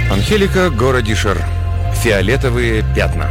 Анхелика Городишер. Фиолетовые пятна.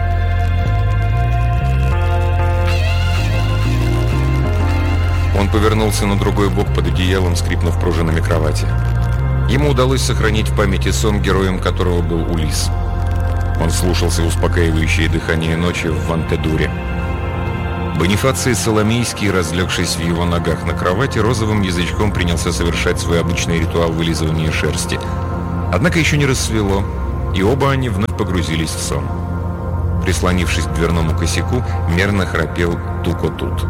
Он повернулся на другой бок под одеялом, скрипнув пружинами кровати. Ему удалось сохранить в памяти сон, героем которого был Улисс. Он слушался успокаивающее дыхание ночи в Вантедуре. Бонифаций Соломейский, разлегшись в его ногах на кровати, розовым язычком принялся совершать свой обычный ритуал вылизывания шерсти. Однако еще не рассвело, и оба они вновь погрузились в сон. Прислонившись к дверному косяку, мерно храпел Тукотут.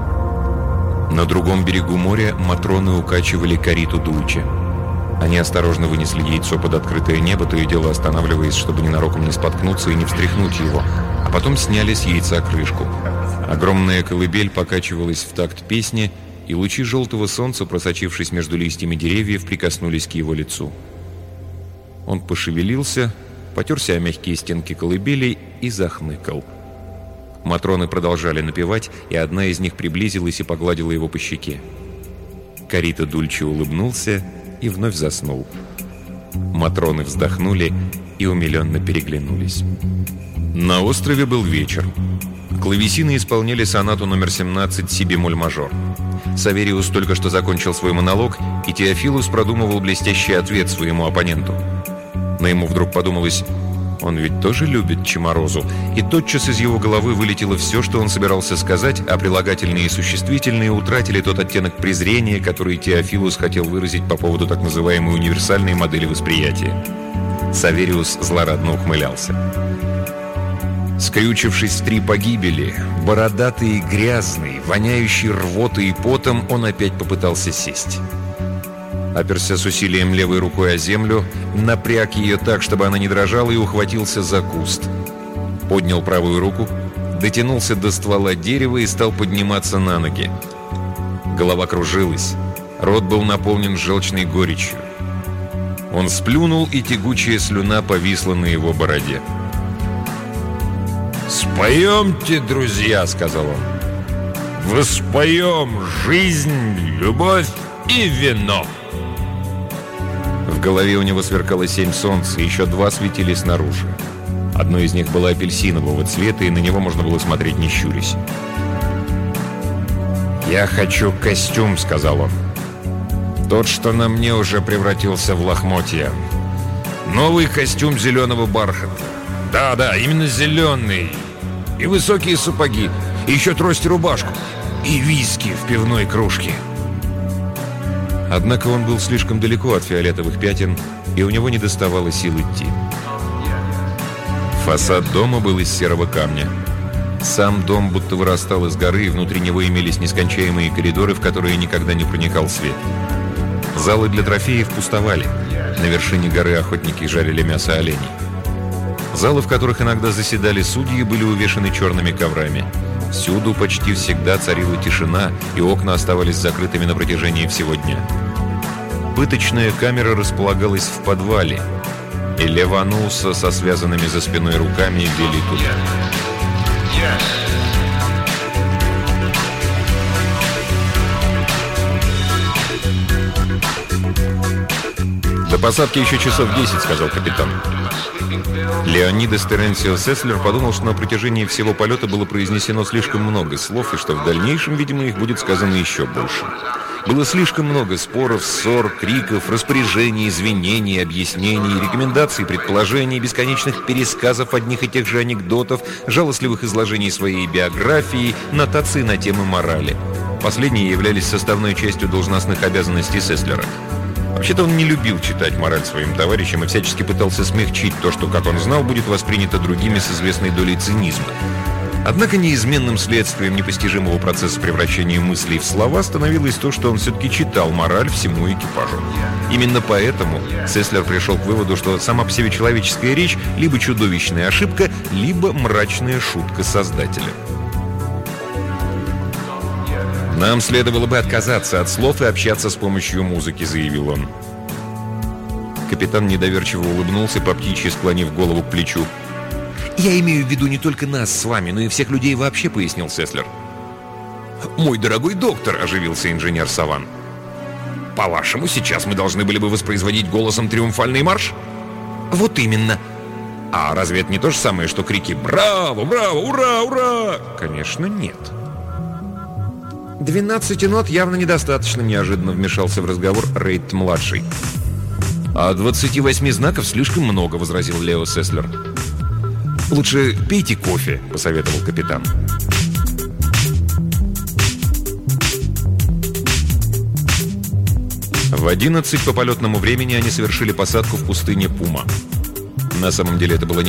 На другом берегу моря матроны укачивали Кариту Дульче. Они осторожно вынесли яйцо под открытое небо, то и дело останавливаясь, чтобы ненароком не споткнуться и не встряхнуть его, а потом сняли с яйца крышку. Огромная колыбель покачивалась в такт песни, и лучи желтого солнца, просочившись между листьями деревьев, прикоснулись к его лицу. Он пошевелился, потерся о мягкие стенки колыбели и захныкал. Матроны продолжали напевать, и одна из них приблизилась и погладила его по щеке. Карита Дульче улыбнулся и вновь заснул. Матроны вздохнули и умиленно переглянулись. На острове был вечер. Клавесины исполняли сонату номер 17 «Си бемоль мажор». Савериус только что закончил свой монолог, и Теофилус продумывал блестящий ответ своему оппоненту. Но ему вдруг подумалось, он ведь тоже любит Чиморозу, и тотчас из его головы вылетело все, что он собирался сказать, а прилагательные и существительные утратили тот оттенок презрения, который Теофилус хотел выразить по поводу так называемой универсальной модели восприятия. Савериус злорадно ухмылялся. Скрючившись в 3 погибели, бородатый и грязный, воняющий рвотой и потом, он опять попытался сесть. Оперся с усилием левой рукой о землю, напряг ее так, чтобы она не дрожала, и ухватился за куст. Поднял правую руку, дотянулся до ствола дерева и стал подниматься на ноги. Голова кружилась, рот был наполнен желчной горечью. Он сплюнул, и тягучая слюна повисла на его бороде. «Споемте, друзья!» — сказал он. «Воспоем жизнь, любовь и вино!» В голове у него сверкало 7 солнц, и еще 2 светили снаружи. Одно из них было апельсинового цвета, и на него можно было смотреть, не щурясь. «Я хочу костюм», — сказал он. «Тот, что на мне уже превратился в лохмотья. Новый костюм зеленого бархата. Да, именно зеленый. И высокие сапоги, и еще трость и рубашку, и виски в пивной кружке». Однако он был слишком далеко от фиолетовых пятен, и у него не доставало сил идти. Фасад дома был из серого камня. Сам дом будто вырастал из горы, и внутри него имелись нескончаемые коридоры, в которые никогда не проникал свет. Залы для трофеев пустовали. На вершине горы охотники жарили мясо оленей. Залы, в которых иногда заседали судьи, были увешаны черными коврами. Всюду почти всегда царила тишина, и окна оставались закрытыми на протяжении всего дня. Пыточная камера располагалась в подвале, и Левануса со связанными за спиной руками вели туда. «До посадки еще часов 10, — сказал капитан. Леонидас Теренсио Сеслер подумал, что на протяжении всего полета было произнесено слишком много слов, и что в дальнейшем, видимо, их будет сказано еще больше. Было слишком много споров, ссор, криков, распоряжений, извинений, объяснений, рекомендаций, предположений, бесконечных пересказов одних и тех же анекдотов, жалостливых изложений своей биографии, нотаций на темы морали. Последние являлись составной частью должностных обязанностей Сеслера. Вообще-то он не любил читать мораль своим товарищам и всячески пытался смягчить то, что, как он знал, будет воспринято другими с известной долей цинизма. Однако неизменным следствием непостижимого процесса превращения мыслей в слова становилось то, что он все-таки читал мораль всему экипажу. Именно поэтому Сеслер пришел к выводу, что сама по себе человеческая речь либо чудовищная ошибка, либо мрачная шутка создателя. «Нам следовало бы отказаться от слов и общаться с помощью музыки», — заявил он. Капитан недоверчиво улыбнулся, по птичьи склонив голову к плечу. «Я имею в виду не только нас с вами, но и всех людей вообще», — пояснил Сеслер. «Мой дорогой доктор», — оживился инженер Саван. «По-вашему, сейчас мы должны были бы воспроизводить голосом триумфальный марш?» Вот именно. А разве это не то же самое, что крики «Браво! Браво! Ура! Ура!» Конечно, нет. 12 нот явно недостаточно, неожиданно вмешался в разговор Рейд-младший. «А 28 знаков слишком много», — возразил Лео Сеслер. «Лучше пейте кофе», — посоветовал капитан. В 11 по полетному времени они совершили посадку в пустыне Пума. На самом деле это было